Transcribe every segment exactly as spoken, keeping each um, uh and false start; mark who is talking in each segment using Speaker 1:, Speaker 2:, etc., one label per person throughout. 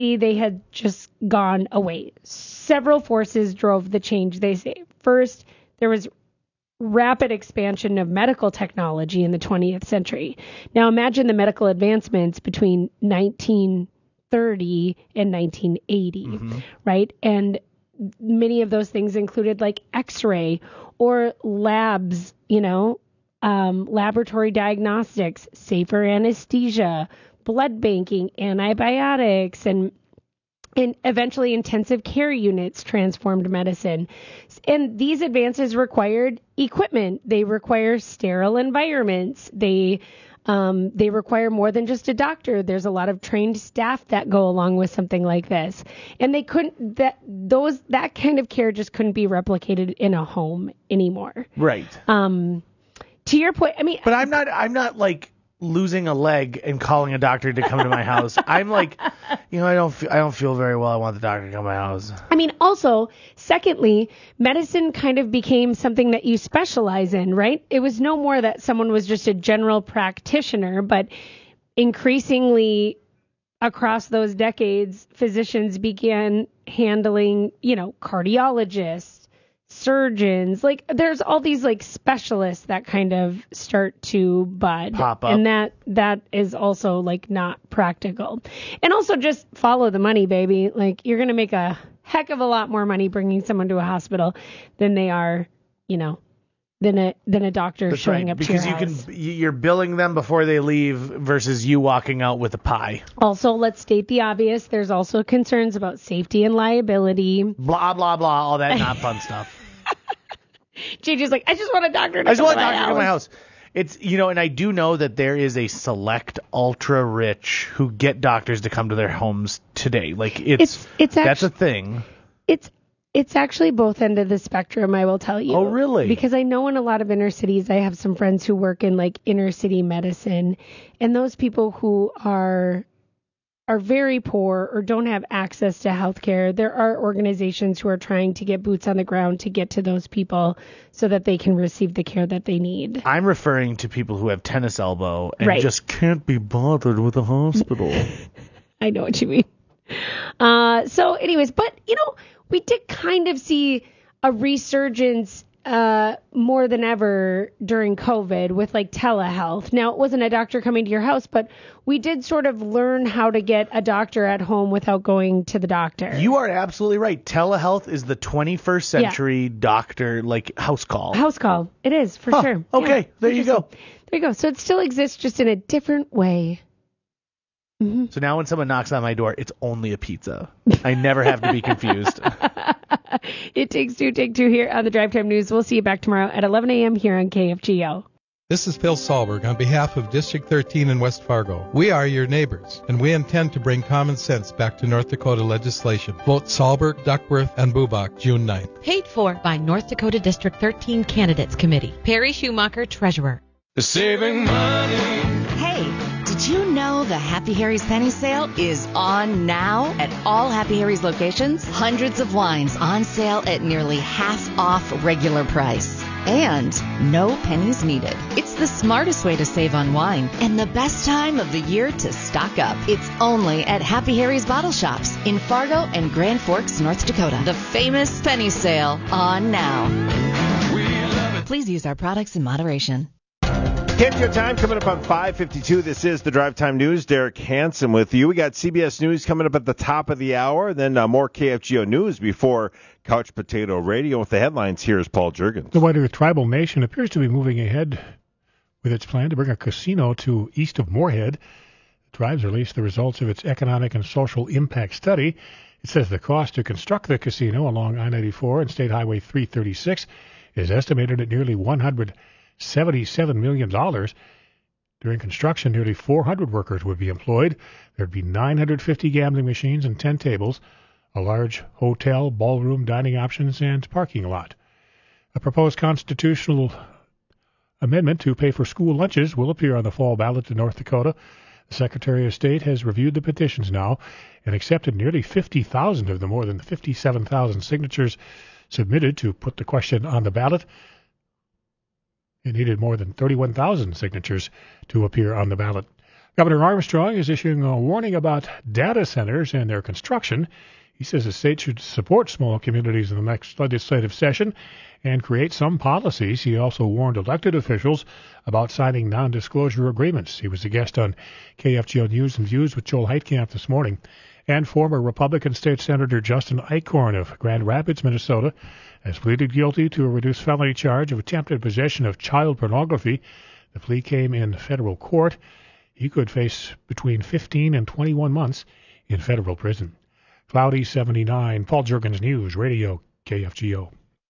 Speaker 1: they had just gone away. Several forces drove the change, they say. First, there was rapid expansion of medical technology in the twentieth century. Now imagine the medical advancements between nineteen thirty and nineteen eighty, mm-hmm. right? And many of those things included like X-ray or labs, you know, um, laboratory diagnostics, safer anesthesia, blood banking, antibiotics, and and eventually intensive care units transformed medicine. And these advances required equipment. They require sterile environments. They um, they require more than just a doctor. There's a lot of trained staff that go along with something like this. And they couldn't that those that kind of care just couldn't be replicated in a home anymore.
Speaker 2: Right.
Speaker 1: Um, to your point, I mean,
Speaker 2: but I'm not I'm not like losing a leg and calling a doctor to come to my house. I'm like, you know, I don't feel, I don't feel very well. I want the doctor to come to my house.
Speaker 1: I mean, also, secondly, medicine kind of became something that you specialize in, right? It was no more that someone was just a general practitioner, but increasingly across those decades, physicians began handling, you know, cardiologists, surgeons, like there's all these like specialists that kind of start to bud
Speaker 2: pop up,
Speaker 1: and that that is also like not practical. And also just follow the money, baby. Like you're gonna make a heck of a lot more money bringing someone to a hospital than they are, you know, than a than a doctor
Speaker 2: That's
Speaker 1: showing
Speaker 2: right,
Speaker 1: up
Speaker 2: because
Speaker 1: to your
Speaker 2: you
Speaker 1: house.
Speaker 2: can you're billing them before they leave versus you walking out with a pie.
Speaker 1: Also, let's state the obvious. There's also concerns about safety and liability.
Speaker 2: Blah blah blah, all that not fun stuff.
Speaker 1: J J's like, I just want a doctor to
Speaker 2: I just
Speaker 1: come
Speaker 2: want
Speaker 1: to
Speaker 2: a
Speaker 1: my
Speaker 2: doctor to
Speaker 1: house.
Speaker 2: come to my house. It's, you know, and I do know that there is a select ultra rich who get doctors to come to their homes today. Like it's,
Speaker 1: It's- it's
Speaker 2: that's
Speaker 1: actu-
Speaker 2: a thing.
Speaker 1: It's it's actually both end of the spectrum, I will tell you.
Speaker 2: Oh, really?
Speaker 1: Because I know in a lot of inner cities, I have some friends who work in like inner city medicine, and those people who are are very poor or don't have access to healthcare, there are organizations who are trying to get boots on the ground to get to those people so that they can receive the care that they need.
Speaker 2: I'm referring to people who have tennis elbow and
Speaker 1: Right.
Speaker 2: just can't be bothered with a hospital.
Speaker 1: I know what you mean. Uh, so anyways, but, you know, we did kind of see a resurgence uh, more than ever during COVID with like telehealth. Now, it wasn't a doctor coming to your house, but we did sort of learn how to get a doctor at home without going to the doctor.
Speaker 2: You are absolutely right. Telehealth is the twenty-first century doctor, like, house call.
Speaker 1: House call. It is, for
Speaker 2: Huh,
Speaker 1: sure.
Speaker 2: okay,
Speaker 1: Yeah,
Speaker 2: there you go.
Speaker 1: interesting. There you go. So it still exists just in a different way. Mm-hmm.
Speaker 2: So now when someone knocks on my door, it's only a pizza. I never have to be confused.
Speaker 1: It takes two, take two here on the Drive Time News. We'll see you back tomorrow at eleven a.m. here on K F G O.
Speaker 3: This is Phil Sahlberg on behalf of District thirteen in West Fargo. We are your neighbors, and we intend to bring common sense back to North Dakota legislation. Vote Sahlberg, Duckworth, and Bubach June ninth.
Speaker 4: Paid for by North Dakota District thirteen Candidates Committee. Perry Schumacher, Treasurer.
Speaker 5: Saving money.
Speaker 6: Hey, did you know the Happy Harry's Penny Sale is on now at all Happy Harry's locations? Hundreds of wines on sale at nearly half off regular price. And no pennies needed. It's the smartest way to save on wine and the best time of the year to stock up. It's only at Happy Harry's Bottle Shops in Fargo and Grand Forks, North Dakota. The famous penny sale on now.
Speaker 5: We love it.
Speaker 6: Please use our products in moderation.
Speaker 7: K F G O time coming up on five fifty-two. This is the Drive Time News. Derek Hansen with you. We got C B S News coming up at the top of the hour. Then uh, more K F G O News before Couch Potato Radio. With the headlines, here's Paul Juergens.
Speaker 8: The White Earth Tribal Nation appears to be moving ahead with its plan to bring a casino to east of Moorhead. The tribes released the results of its economic and social impact study. It says the cost to construct the casino along I ninety-four and State Highway three thirty-six is estimated at nearly one hundred seventy-seven million dollars. During construction, nearly four hundred workers would be employed. There'd be nine hundred fifty gambling machines and ten tables, a large hotel, ballroom, dining options, and parking lot. A proposed constitutional amendment to pay for school lunches will appear on the fall ballot in North Dakota. The Secretary of State has reviewed the petitions now and accepted nearly fifty thousand of the more than fifty-seven thousand signatures submitted to put the question on the ballot. It needed more than thirty-one thousand signatures to appear on the ballot. Governor Armstrong is issuing a warning about data centers and their construction. He says the state should support small communities in the next legislative session and create some policies. He also warned elected officials about signing non-disclosure agreements. He was a guest on K F G O News and Views with Joel Heitkamp this morning. And former Republican State Senator Justin Eichhorn of Grand Rapids, Minnesota, has pleaded guilty to a reduced felony charge of attempted possession of child pornography. The plea came in federal court. He could face between fifteen and twenty-one months in federal prison. Cloudy seventy-nine, Paul Juergens News Radio, K F G O.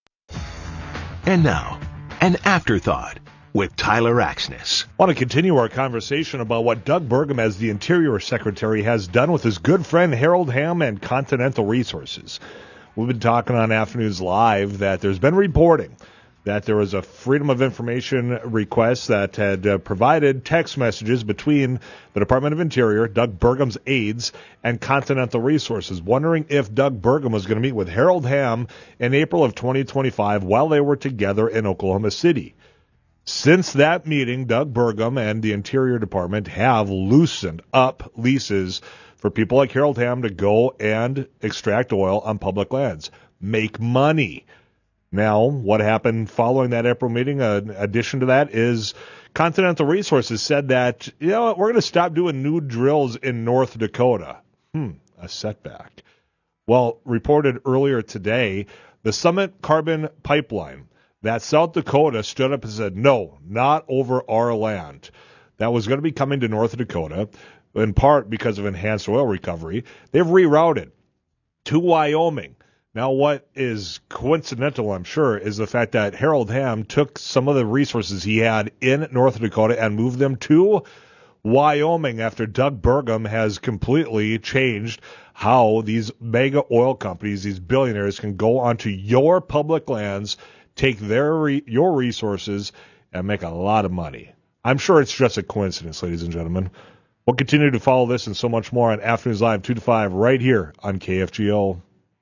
Speaker 9: And now, an afterthought with Tyler Axness.
Speaker 7: I want to continue our conversation about what Doug Burgum, as the Interior Secretary, has done with his good friend Harold Hamm and Continental Resources. We've been talking on Afternoons Live that there's been reporting that there was a Freedom of Information request that had uh, provided text messages between the Department of Interior, Doug Burgum's aides, and Continental Resources, wondering if Doug Burgum was going to meet with Harold Hamm in April of twenty twenty-five while they were together in Oklahoma City. Since that meeting, Doug Burgum and the Interior Department have loosened up leases for people like Harold Hamm to go and extract oil on public lands, make money. Now, what happened following that April meeting, uh, in addition to that, is Continental Resources said that, you know what, we're going to stop doing new drills in North Dakota. Hmm, a setback. Well, reported earlier today, the Summit Carbon Pipeline, that South Dakota stood up and said, no, not over our land. That was going to be coming to North Dakota, in part because of enhanced oil recovery. They've rerouted to Wyoming. Now, what is coincidental, I'm sure, is the fact that Harold Hamm took some of the resources he had in North Dakota and moved them to Wyoming after Doug Burgum has completely changed how these mega oil companies, these billionaires, can go onto your public lands, take their re- your resources, and make a lot of money. I'm sure it's just a coincidence, ladies and gentlemen. We'll continue to follow this and so much more on Afternoons Live two to five right here on K F G O.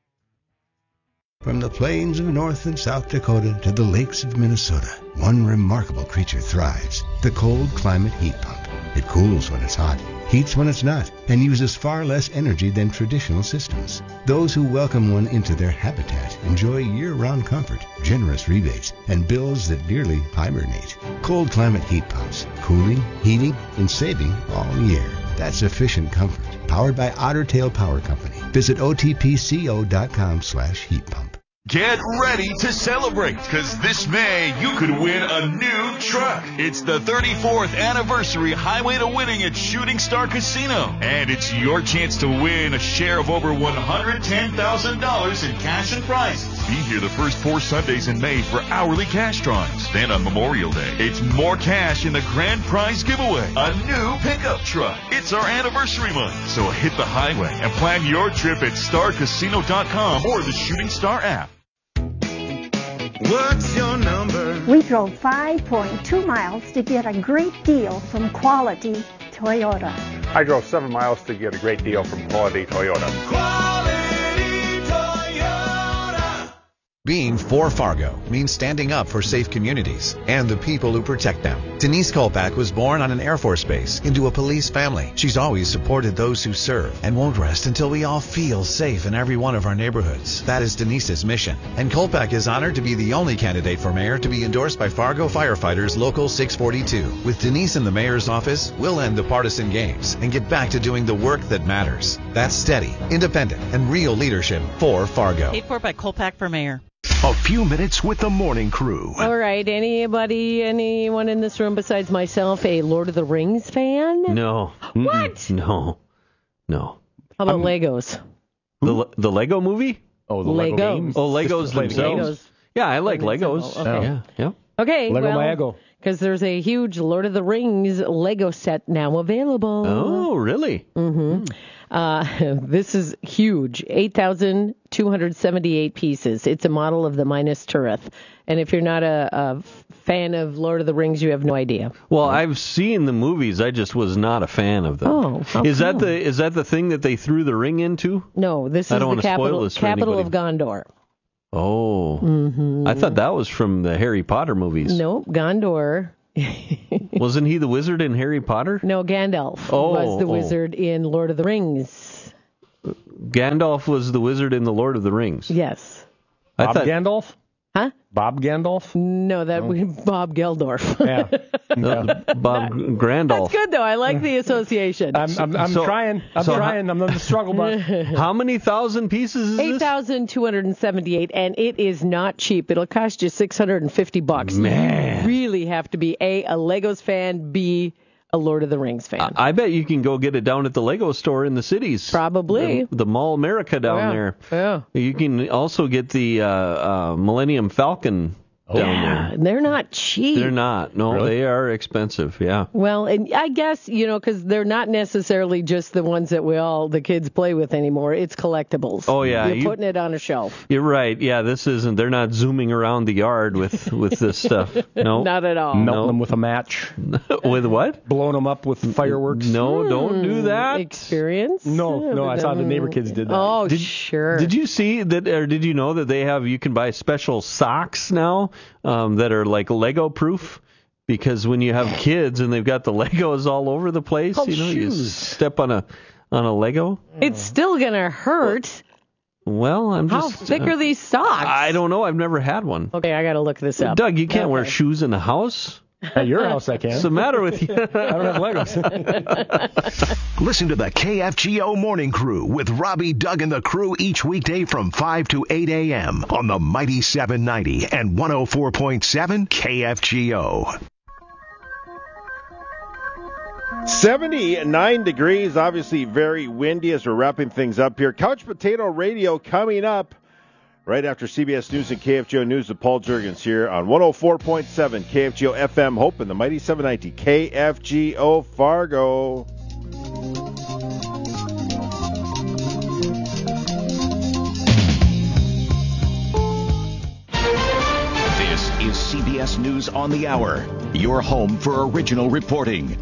Speaker 10: From the plains of North and South Dakota to the lakes of Minnesota, one remarkable creature thrives, the cold climate heat pump. It cools when it's hot, heats when it's not, and uses far less energy than traditional systems. Those who welcome one into their habitat enjoy year-round comfort, generous rebates, and bills that nearly hibernate. Cold climate heat pumps, cooling, heating, and saving all year. That's efficient comfort. Powered by Otter Tail Power Company. Visit otpco.com slash heat pump.
Speaker 5: Get ready to celebrate, because this May you could win a new truck. It's the thirty-fourth anniversary Highway to Winning at Shooting Star Casino. And it's your chance to win a share of over one hundred ten thousand dollars in cash and prizes. Be here the first four Sundays in May for hourly cash drawings. Then on Memorial Day, it's more cash in the grand prize giveaway, a new pickup truck. It's our anniversary month, so hit the highway and plan your trip at star casino dot com or the Shooting Star app.
Speaker 11: What's your number?
Speaker 12: We drove five point two miles to get a great deal from Quality Toyota.
Speaker 13: I drove seven miles to get a great deal from Quality Toyota.
Speaker 5: Quality Toyota.
Speaker 14: Being for Fargo means standing up for safe communities and the people who protect them. Denise Kolpak was born on an Air Force base into a police family. She's always supported those who serve and won't rest until we all feel safe in every one of our neighborhoods. That is Denise's mission. And Kolpak is honored to be the only candidate for mayor to be endorsed by Fargo Firefighters Local six forty-two. With Denise in the mayor's office, we'll end the partisan games and get back to doing the work that matters. That's steady, independent, and real leadership for Fargo.
Speaker 15: Paid for by Kolpak for mayor.
Speaker 9: A few minutes with the morning crew.
Speaker 16: All right. Anybody, anyone in this room besides myself, a Lord of the Rings fan?
Speaker 17: No.
Speaker 16: What?
Speaker 17: Mm-mm. No. No.
Speaker 16: How about
Speaker 17: I'm,
Speaker 16: Legos?
Speaker 17: The the Lego movie?
Speaker 15: Oh, the
Speaker 16: Lego
Speaker 15: Lego games?
Speaker 17: Oh, Legos themselves.
Speaker 16: Legos.
Speaker 17: Yeah, I like Legos.
Speaker 16: Okay.
Speaker 17: Yeah. Yeah.
Speaker 16: Okay.
Speaker 15: Lego
Speaker 16: well,
Speaker 15: Mago.
Speaker 16: Because there's a huge Lord of the Rings Lego set now available.
Speaker 17: Oh, really?
Speaker 16: Mm-hmm. Uh, this is huge, eight thousand two hundred seventy-eight pieces. It's a model of the Minas Tirith. And if you're not a, a fan of Lord of the Rings, you have no idea.
Speaker 17: Well, I've seen the movies. I just was not a fan of them.
Speaker 16: Oh, how
Speaker 17: is that
Speaker 16: come?
Speaker 17: the is that the thing that they threw the ring into?
Speaker 16: No, this is
Speaker 17: I don't
Speaker 16: the
Speaker 17: want to spoil
Speaker 16: capital,
Speaker 17: this for
Speaker 16: capital of
Speaker 17: anybody.
Speaker 16: Gondor.
Speaker 17: Oh,
Speaker 16: Mm-hmm.
Speaker 17: I thought that was from the Harry Potter movies.
Speaker 16: Nope, Gondor
Speaker 17: Wasn't he the wizard in Harry Potter?
Speaker 16: No, Gandalf
Speaker 17: Oh,
Speaker 16: was the
Speaker 17: oh.
Speaker 16: wizard in Lord of the Rings.
Speaker 17: Gandalf was the wizard in the Lord of the Rings.
Speaker 16: Yes.
Speaker 17: I
Speaker 11: Bob
Speaker 17: thought,
Speaker 11: Gandalf?
Speaker 16: Huh?
Speaker 11: Bob Gandalf?
Speaker 16: No, that would be Bob Geldorf.
Speaker 11: Yeah.
Speaker 17: No, Bob Grandolph.
Speaker 16: That's good, though. I like the association.
Speaker 11: I'm, I'm, I'm
Speaker 17: So-
Speaker 11: trying. I'm
Speaker 17: so
Speaker 11: trying. I'm on the struggle bus.
Speaker 17: How many thousand pieces is
Speaker 16: eight
Speaker 17: this?
Speaker 16: thousand two hundred seventy-eight, and it is not cheap. It'll cost you six hundred fifty bucks.
Speaker 17: Man.
Speaker 16: You really have to be A, a Legos fan, B, a Lord of the Rings fan.
Speaker 17: I bet you can go get it down at the Lego store in the cities.
Speaker 16: Probably.
Speaker 17: The, the Mall America down
Speaker 16: Yeah.
Speaker 17: there.
Speaker 16: Yeah.
Speaker 17: You can also get the uh, uh, Millennium Falcon down
Speaker 16: yeah,
Speaker 17: there.
Speaker 16: they're not cheap.
Speaker 17: They're not. No,
Speaker 11: Really?
Speaker 17: they are expensive. Yeah.
Speaker 16: Well, and I guess, you know, because they're not necessarily just the ones that we all, the kids play with anymore. It's collectibles.
Speaker 17: Oh, yeah.
Speaker 16: You're
Speaker 17: You-
Speaker 16: putting it on a shelf.
Speaker 17: You're right. Yeah, this isn't. They're not zooming around the yard with with this stuff. No.
Speaker 16: Not at all.
Speaker 11: Melting
Speaker 17: No.
Speaker 11: them with a match.
Speaker 17: With what?
Speaker 11: Blowing them up with fireworks.
Speaker 17: No, don't do that.
Speaker 16: Experience?
Speaker 11: No, no, I saw the neighbor kids did that.
Speaker 16: Oh,
Speaker 17: Did-
Speaker 16: sure.
Speaker 17: Did you see that, or did you know that they have, you can buy special socks now um, that are like Lego proof? Because when you have kids and they've got the Legos all over the place,
Speaker 11: Called
Speaker 17: you know, you
Speaker 11: shoes.
Speaker 17: step on a on a Lego.
Speaker 16: It's still going to hurt.
Speaker 17: Well, I'm
Speaker 16: How
Speaker 17: just.
Speaker 16: thick
Speaker 17: uh,
Speaker 16: are these socks?
Speaker 17: I don't know. I've never had one.
Speaker 16: Okay, I got to look this up.
Speaker 17: Doug, you can't wear
Speaker 16: Okay.
Speaker 17: shoes in the house.
Speaker 11: At your house, I can.
Speaker 17: What's the matter with you?
Speaker 11: I don't have Legos.
Speaker 9: Listen to the K F G O Morning Crew with Robbie, Doug, and the crew each weekday from five to eight a.m. on the Mighty seven ninety and one oh four point seven K F G O.
Speaker 7: seventy-nine degrees, obviously very windy as we're wrapping things up here. Couch Potato Radio coming up right after C B S News and K F G O News with Paul Juergens here on one oh four point seven K F G O F M Hope and the Mighty seven ninety K F G O Fargo.
Speaker 9: This is C B S News on the Hour, your home for original reporting.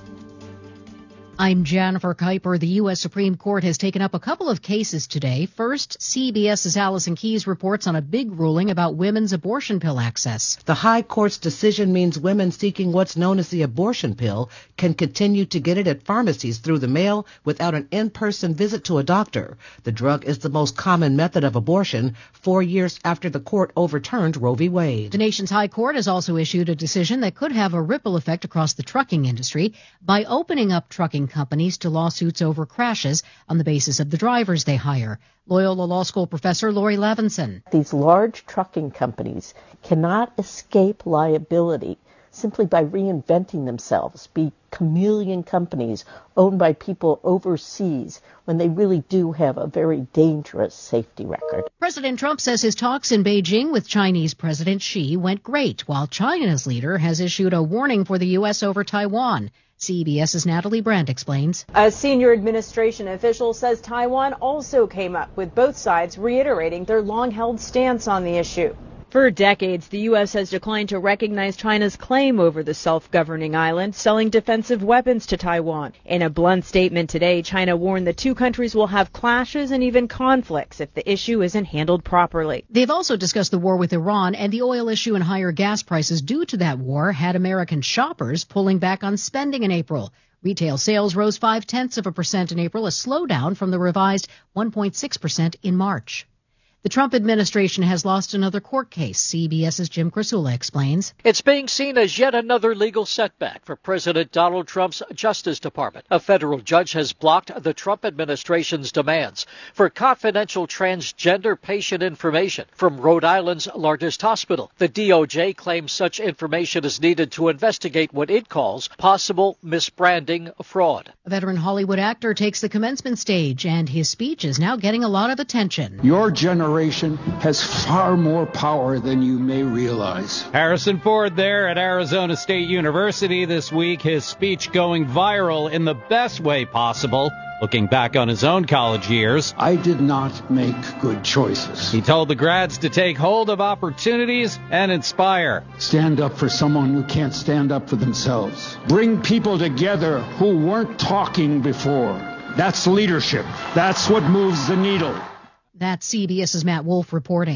Speaker 15: I'm Jennifer Kuiper. The U S. Supreme Court has taken up a couple of cases today. First, CBS's Allison Keyes reports on a big ruling about women's abortion pill access.
Speaker 18: The High Court's decision means women seeking what's known as the abortion pill can continue to get it at pharmacies through the mail without an in-person visit to a doctor. The drug is the most common method of abortion, four years after the court overturned Roe v. Wade.
Speaker 15: The nation's High Court has also issued a decision that could have a ripple effect across the trucking industry by opening up trucking companies to lawsuits over crashes on the basis of the drivers they hire. Loyola Law School professor Lori Levinson.
Speaker 19: These large trucking companies cannot escape liability simply by reinventing themselves, be chameleon companies owned by people overseas when they really do have a very dangerous safety record.
Speaker 15: President Trump says his talks in Beijing with Chinese President Xi went great, while China's leader has issued a warning for the U S over Taiwan. CBS's Natalie Brandt explains.
Speaker 20: A senior administration official says Taiwan also came up with both sides reiterating their long-held stance on the issue. For decades, the U S has declined to recognize China's claim over the self-governing island, selling defensive weapons to Taiwan. In a blunt statement today, China warned the two countries will have clashes and even conflicts if the issue isn't handled properly.
Speaker 15: They've also discussed the war with Iran, and the oil issue and higher gas prices due to that war had American shoppers pulling back on spending in April. Retail sales rose five-tenths of a percent in April, a slowdown from the revised one point six percent in March. The Trump administration has lost another court case. CBS's Jim Krasula explains.
Speaker 21: It's being seen as yet another legal setback for President Donald Trump's Justice Department. A federal judge has blocked the Trump administration's demands for confidential transgender patient information from Rhode Island's largest hospital. The D O J claims such information is needed to investigate what it calls possible misbranding fraud.
Speaker 15: A veteran Hollywood actor takes the commencement stage, and his speech is now getting a lot of attention.
Speaker 22: Your generation has far more power than you may realize.
Speaker 23: Harrison Ford there at Arizona State University this week, his speech going viral in the best way possible. Looking back on his own college years,
Speaker 22: I did not make good choices.
Speaker 23: He told the grads to take hold of opportunities and inspire.
Speaker 22: Stand up for someone who can't stand up for themselves. Bring people together who weren't talking before. That's leadership. That's what moves the needle.
Speaker 15: That's CBS's Matt Wolf reporting.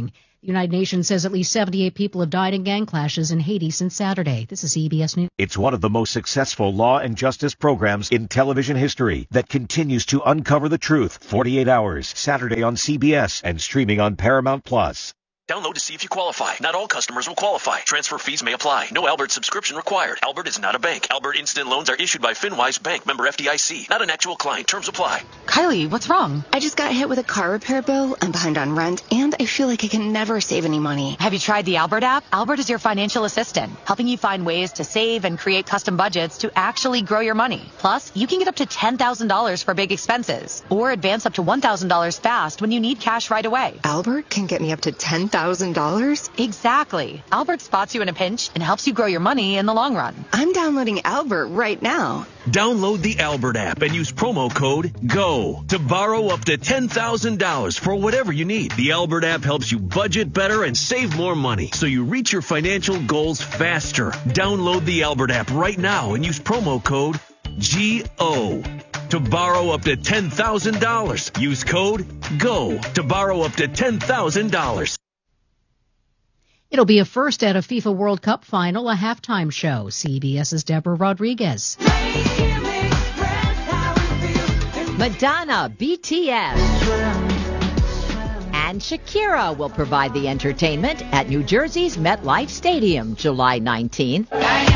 Speaker 15: The United Nations says at least seventy-eight people have died in gang clashes in Haiti since Saturday. This is C B S News.
Speaker 1: It's one of the most successful law and justice programs in television history that continues to uncover the truth. forty-eight hours, Saturday on C B S and streaming on Paramount Plus.
Speaker 2: Download to see if you qualify. Not all customers will qualify. Transfer fees may apply. No Albert subscription required. Albert is not a bank. Albert Instant Loans are issued by FinWise Bank, member F D I C. Not an actual client. Terms apply.
Speaker 3: Kylie, what's wrong? I just got hit with a car repair bill. I'm behind on rent, and I feel like I can never save any money.
Speaker 24: Have you tried the Albert app? Albert is your financial assistant, helping you find ways to save and create custom budgets to actually grow your money. Plus, you can get up to ten thousand dollars for big expenses, or advance up to one thousand dollars fast when you need cash right away.
Speaker 3: Albert can get me up to ten thousand dollars?
Speaker 24: Exactly. Albert spots you in a pinch and helps you grow your money in the long run.
Speaker 3: I'm downloading Albert right now.
Speaker 2: Download the Albert app and use promo code GO to borrow up to ten thousand dollars for whatever you need. The Albert app helps you budget better and save more money so you reach your financial goals faster. Download the Albert app right now and use promo code G O to borrow up to ten thousand dollars. Use code GO to borrow up to ten thousand dollars.
Speaker 15: It'll be a first at a FIFA World Cup final, a halftime show. CBS's Deborah Rodriguez.
Speaker 4: Madonna, B T S, and Shakira will provide the entertainment at New Jersey's MetLife Stadium July nineteenth.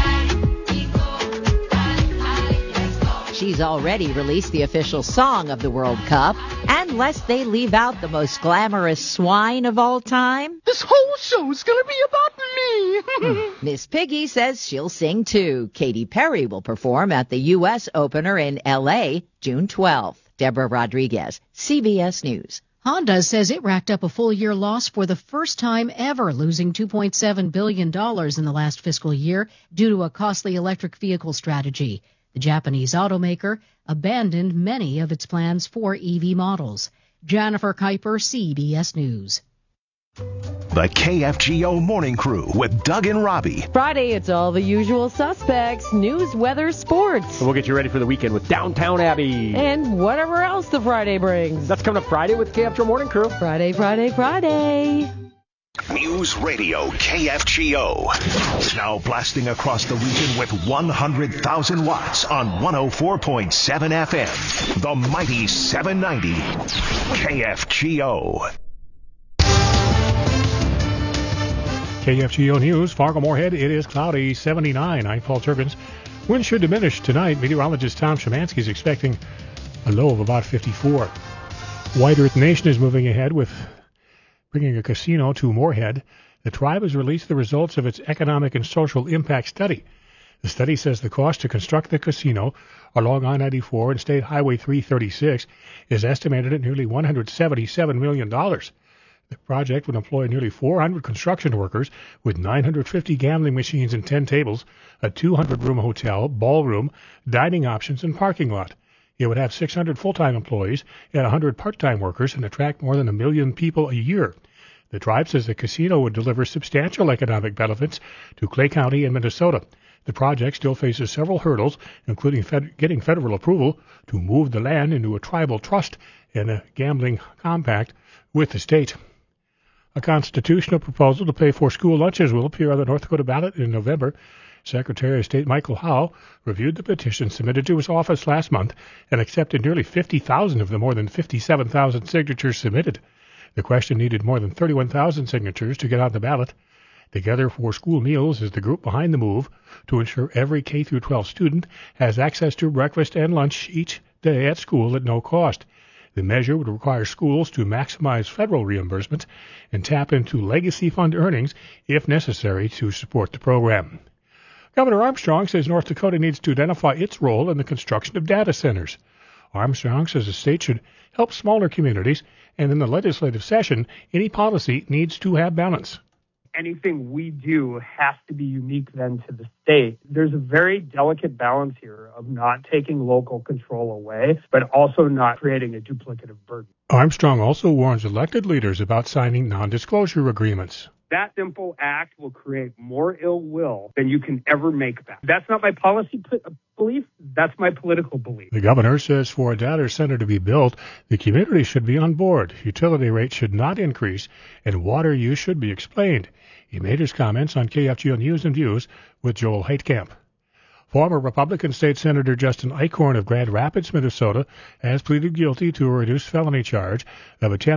Speaker 4: She's already released the official song of the World Cup, and lest they leave out the most glamorous swine of all time,
Speaker 25: this whole show's gonna be about me.
Speaker 4: Miss Piggy says she'll sing too. Katy Perry will perform at the U S opener in L A June twelfth. Deborah Rodriguez, C B S News.
Speaker 15: Honda says it racked up a full-year loss for the first time ever, losing two point seven billion dollars in the last fiscal year due to a costly electric vehicle strategy. The Japanese automaker abandoned many of its plans for E V models. Jennifer Kuiper, C B S News.
Speaker 9: The K F G O Morning Crew with Doug and Robbie.
Speaker 16: Friday, it's all the usual suspects. News, weather, sports.
Speaker 11: And we'll get you ready for the weekend with Downtown Abbey.
Speaker 16: And whatever else the Friday brings.
Speaker 11: That's coming up Friday with K F G O Morning Crew.
Speaker 16: Friday, Friday, Friday.
Speaker 9: News Radio K F G O. Now blasting across the region with one hundred thousand watts on one oh four point seven F M. The mighty seven ninety K F G O.
Speaker 8: K F G O News, Fargo-Moorhead, it is cloudy, seventy-nine. I'm Paul Turkins. Wind should diminish tonight. Meteorologist Tom Szymanski is expecting a low of about fifty-four. White Earth Nation is moving ahead with bringing a casino to Moorhead. The tribe has released the results of its economic and social impact study. The study says the cost to construct the casino along I ninety-four and State Highway three thirty-six is estimated at nearly one hundred seventy-seven million dollars. The project would employ nearly four hundred construction workers with nine hundred fifty gambling machines and ten tables, a two hundred room hotel, ballroom, dining options, and parking lot. It would have six hundred full-time employees and one hundred part-time workers and attract more than a million people a year. The tribe says the casino would deliver substantial economic benefits to Clay County and Minnesota. The project still faces several hurdles, including fed- getting federal approval to move the land into a tribal trust and a gambling compact with the state. A constitutional proposal to pay for school lunches will appear on the North Dakota ballot in November. Secretary of State Michael Howe reviewed the petition submitted to his office last month and accepted nearly fifty thousand of the more than fifty-seven thousand signatures submitted. The question needed more than thirty-one thousand signatures to get on the ballot. Together for School Meals is the group behind the move to ensure every K through twelve student has access to breakfast and lunch each day at school at no cost. The measure would require schools to maximize federal reimbursements and tap into legacy fund earnings if necessary to support the program. Governor Armstrong says North Dakota needs to identify its role in the construction of data centers. Armstrong says the state should help smaller communities, and in the legislative session, any policy needs to have balance.
Speaker 26: Anything we do has to be unique then to the state. There's a very delicate balance here of not taking local control away, but also not creating a duplicative burden.
Speaker 8: Armstrong also warns elected leaders about signing non-disclosure agreements.
Speaker 26: That simple act will create more ill will than you can ever make back. That's not my policy p- belief. That's my political belief.
Speaker 8: The governor says for a data center to be built, the community should be on board. Utility rates should not increase, and water use should be explained. He made his comments on K F G O News and Views with Joel Heitkamp. Former Republican State Senator Justin Eichhorn of Grand Rapids, Minnesota, has pleaded guilty to a reduced felony charge of attempted